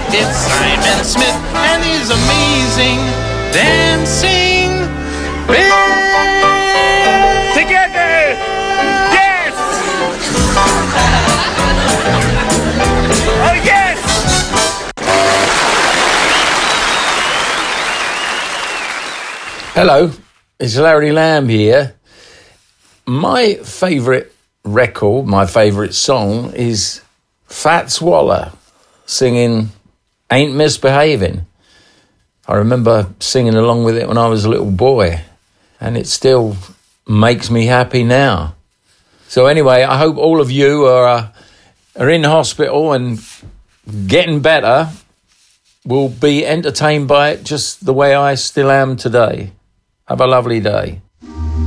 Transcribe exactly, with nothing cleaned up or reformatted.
It's Simon Smith and his amazing dancing bear. Together! Yes! Oh, yes! Hello, it's Larry Lamb here. My favourite record, my favourite song is Fats Waller singing Ain't Misbehaving. I remember singing along with it when I was a little boy, and it still makes me happy now. So anyway, I hope all of you are, uh, are in hospital and getting better, will be entertained by it just the way I still am today. Have a lovely day.